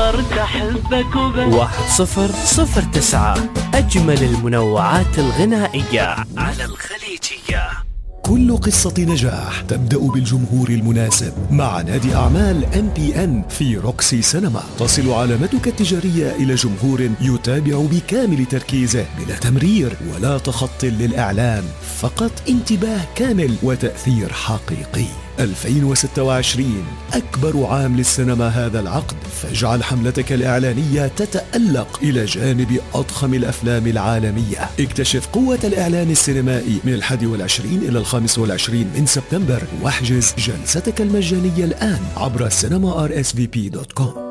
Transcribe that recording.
صرت أحبك وبس. 1009 أجمل المنوعات الغنائية على الخليجية. كل قصة نجاح تبدأ بالجمهور المناسب. مع نادي أعمال MPN في روكسي سينما تصل علامتك التجارية إلى جمهور يتابع بكامل تركيزه بلا تمرير ولا تخطي للإعلان، فقط انتباه كامل وتأثير حقيقي. 2026 أكبر عام للسينما هذا العقد، فاجعل حملتك الإعلانية تتألق إلى جانب أضخم الأفلام العالمية. اكتشف قوة الإعلان السينمائي من 21 إلى 25 من سبتمبر، واحجز جلستك المجانية الآن عبر cinemarsvp.com.